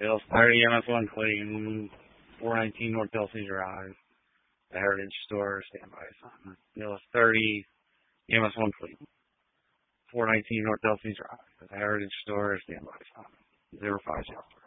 Bills 30 MS1 Clayton, 419 North Delsey Drive, the Heritage Store, standby assignment. Bills 30 MS1 Clayton, 419 North Delsey Drive, the Heritage Store, standby assignment. 050.